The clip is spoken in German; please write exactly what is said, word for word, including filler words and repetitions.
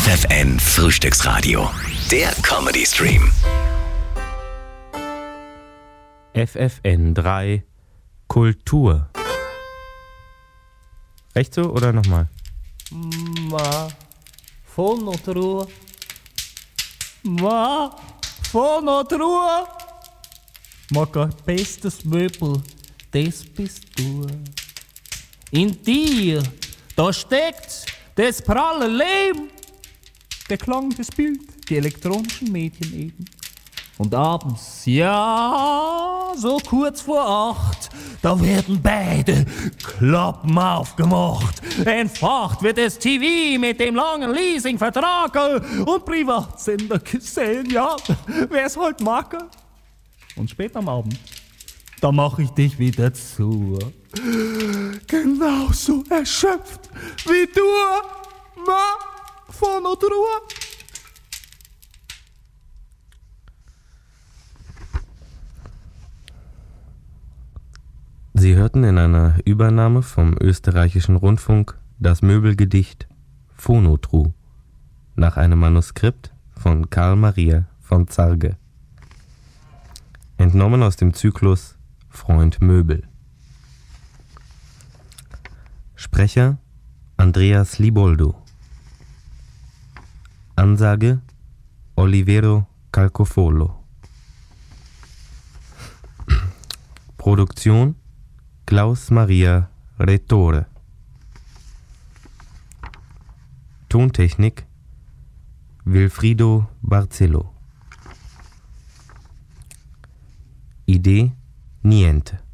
F N Frühstücksradio. Der Comedy Stream. F F N drei Kultur. Recht so oder nochmal? Ma, voll noch die Ruhe. Ma, voll noch die Ruhe. Mein bestes Möbel, das bist du. In dir, da steckt das pralle Leben. Der Klang, das Bild, die elektronischen Medien eben. Und abends, ja, so kurz vor acht, da werden beide Klappen aufgemacht. Entfacht wird das T V mit dem langen Leasingvertrag und Privatsender gesehen, ja, wer's halt mag. Und spät am Abend, da mach ich dich wieder zu. Genauso erschöpft wie du, ma, von und Ruhe. Sie hörten in einer Übernahme vom österreichischen Rundfunk das Möbelgedicht Phonotru nach einem Manuskript von Karl Maria von Zarge. Entnommen aus dem Zyklus Freund Möbel. Sprecher Andreas Liboldo. Ansage Olivero Calcofolo. Produktion Klaus Maria Rettore. Tontechnik Wilfrido Barzello. Idee Niente.